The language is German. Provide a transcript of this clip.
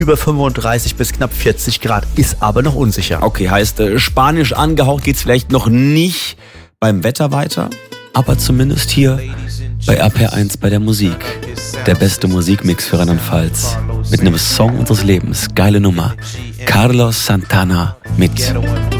über 35 bis knapp 40 Grad, ist aber noch unsicher. Okay, heißt spanisch angehaucht geht's vielleicht noch nicht beim Wetter weiter, aber zumindest hier bei RPR1 bei der Musik. Der beste Musikmix für Rheinland-Pfalz. Mit einem Song unseres Lebens. Geile Nummer. Carlos Santana mit